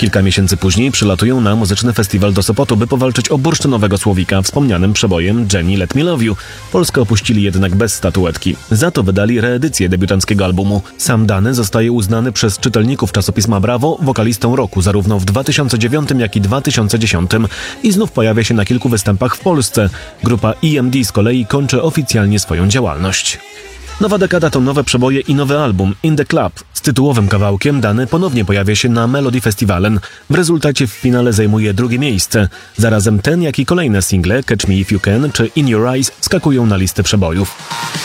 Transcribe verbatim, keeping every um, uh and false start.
Kilka miesięcy później przylatują na muzyczny festiwal do Sopotu, by powalczyć o bursztynowego słowika wspomnianym przebojem Jenny Let Me Love You. Polskę opuścili jednak bez statuetki. Za to wydali reedycję debiutanckiego albumu. Sam Dany zostaje uznany przez czytelników czasopisma Bravo wokalistą roku zarówno w dwa tysiące dziewiątym, jak i dwa tysiące dziesiątym i znów pojawia się na kilku występach w Polsce. Grupa E M D z kolei kończy oficjalnie swoją działalność. Nowa dekada to nowe przeboje i nowy album In The Club. Z tytułowym kawałkiem Dany ponownie pojawia się na Melody Festivalen. W rezultacie w finale zajmuje drugie miejsce. Zarazem ten, jak i kolejne single Catch Me If You Can czy In Your Eyes skakują na listę przebojów.